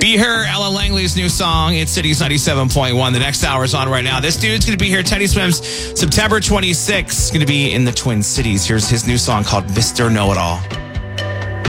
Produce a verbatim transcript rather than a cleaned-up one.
Be Her, Ella Langley's new song. It's Cities ninety-seven point one. The next hour is on right now. This dude's going to be here. Teddy Swims, September twenty-sixth. Going to be in the Twin Cities. Here's his new song called Mister Know-It-All.